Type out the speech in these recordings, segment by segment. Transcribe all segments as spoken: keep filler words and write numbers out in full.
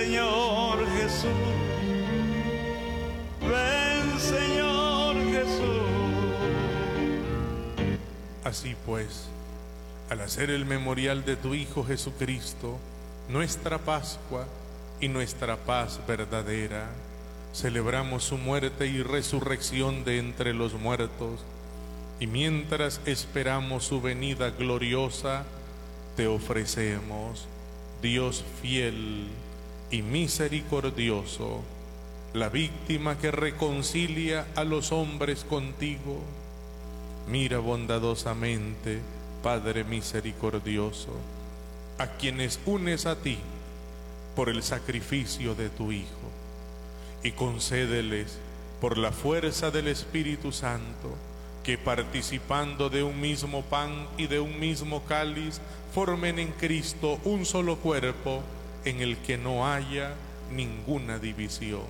Señor Jesús, ven, Señor Jesús. Así pues, al hacer el memorial de tu Hijo Jesucristo, nuestra Pascua y nuestra paz verdadera, celebramos su muerte y resurrección de entre los muertos, y mientras esperamos su venida gloriosa, te ofrecemos, Dios fiel y misericordioso, la víctima que reconcilia a los hombres contigo. Mira bondadosamente, Padre misericordioso, a quienes unes a ti por el sacrificio de tu Hijo, y concédeles por la fuerza del Espíritu Santo que, participando de un mismo pan y de un mismo cáliz, formen en Cristo un solo cuerpo en el que no haya ninguna división.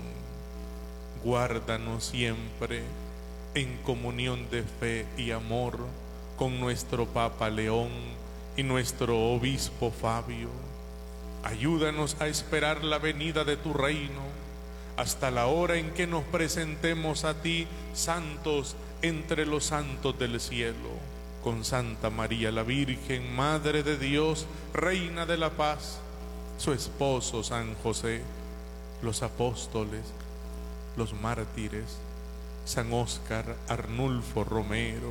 Guárdanos siempre en comunión de fe y amor con nuestro Papa León y nuestro Obispo Fabio. Ayúdanos a esperar la venida de tu reino hasta la hora en que nos presentemos a ti santos entre los santos del cielo, con Santa María la Virgen, Madre de Dios, Reina de la Paz, su esposo San José, los apóstoles, los mártires, San Óscar Arnulfo Romero,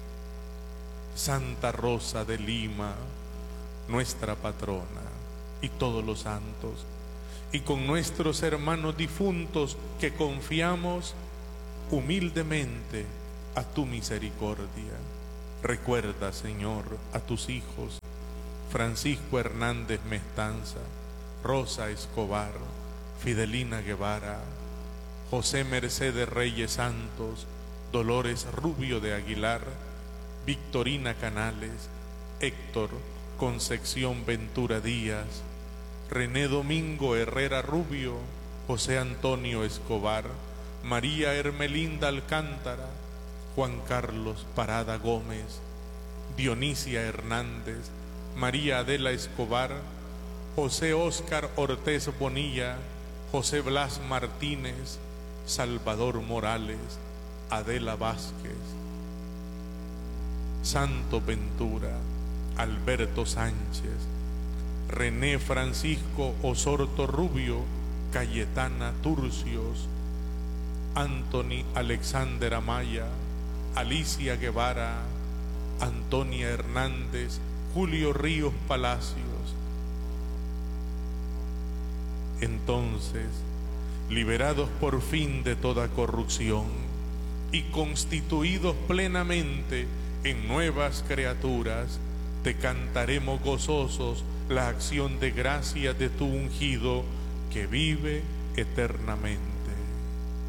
Santa Rosa de Lima, nuestra patrona, y todos los santos, y con nuestros hermanos difuntos que confiamos humildemente a tu misericordia. Recuerda, Señor, a tus hijos Francisco Hernández Mestanza, Rosa Escobar, Fidelina Guevara, José Mercedes Reyes Santos, Dolores Rubio de Aguilar, Victorina Canales, Héctor Concepción Ventura Díaz, René Domingo Herrera Rubio, José Antonio Escobar, María Hermelinda Alcántara, Juan Carlos Parada Gómez, Dionisia Hernández, María Adela Escobar, José Óscar Ortiz Bonilla, José Blas Martínez, Salvador Morales, Adela Vázquez, Santo Ventura, Alberto Sánchez, René Francisco Osorto Rubio, Cayetana Turcios, Anthony Alexander Amaya, Alicia Guevara, Antonia Hernández, Julio Ríos Palacios. Entonces, liberados por fin de toda corrupción y constituidos plenamente en nuevas criaturas, te cantaremos gozosos la acción de gracia de tu ungido que vive eternamente.